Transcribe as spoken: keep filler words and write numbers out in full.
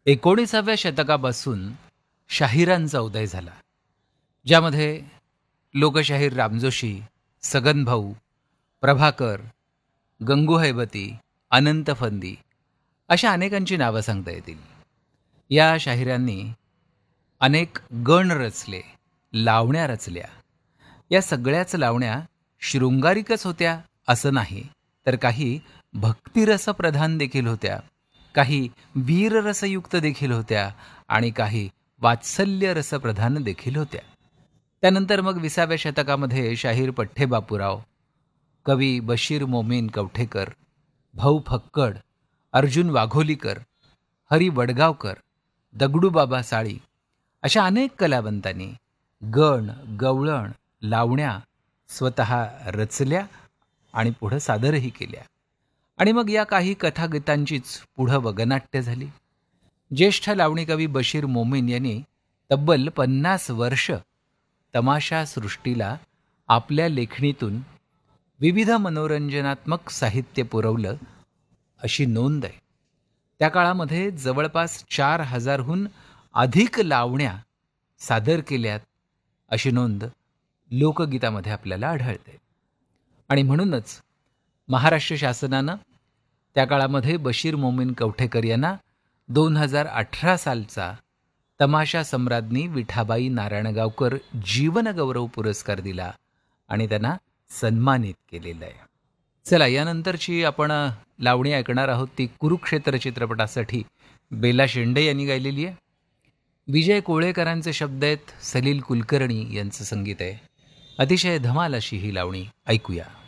एकोणिसाव्या शतकापासून शाहिरांचा उदय झाला, ज्यामध्ये लोकशाहीर रामजोशी, सगनभाऊ, प्रभाकर, गंगू हैबती, अनंत फंदी अशा अनेकांची नावं सांगता येतील. या शाहिरांनी अनेक गण रचले, लावण्या रचल्या. या सगळ्याच लावण्या शृंगारिकच होत्या असं नाही, तर काही भक्तिरसप्रधान देखील होत्या, काही वीररसयुक्त देखील होत्या आणि काही वात्सल्य रसप्रधान देखील होत्या. त्यानंतर मग विसाव्या शतकामध्ये शाहीर पठ्ठे बापूराव, कवी बशीर मोमीन कवठेकर, भाऊ फक्कड, अर्जुन वाघोलीकर, हरी वडगावकर, दगडूबाबा साळी अशा अनेक कलावंतांनी गण, गवळण, लावण्या स्वतः रचल्या आणि पुढं सादरही केल्या. आणि मग या काही कथागीतांचीच पुढं वगनाट्य झाली. ज्येष्ठ लावणी कवी बशीर मोमीन यांनी तब्बल पन्नास वर्ष तमाशा सृष्टीला आपल्या लेखणीतून विविध मनोरंजनात्मक साहित्य पुरवलं अशी नोंद आहे. त्या काळामध्ये जवळपास चार हजारहून अधिक लावण्या सादर केल्यात अशी नोंद लोकगीतामध्ये आपल्याला आढळते. आणि म्हणूनच महाराष्ट्र शासनानं त्या काळामध्ये बशीर मोमीन कवठेकर यांना दोन हजार अठरा सालचा तमाशा सम्राज्ञी विठाबाई नारायणगावकर जीवनगौरव पुरस्कार दिला आणि त्यांना सन्मानित केलेलं आहे. चला, यानंतरची आपण लावणी ऐकणार आहोत ती कुरुक्षेत्र चित्रपटासाठी बेला शेंडे यांनी गायलेली आहे. विजय कोळेकरांचे शब्द आहेत, सलील कुलकर्णी यांचं संगीत आहे. अतिशय धमाल अशी ही लावणी ऐकूया.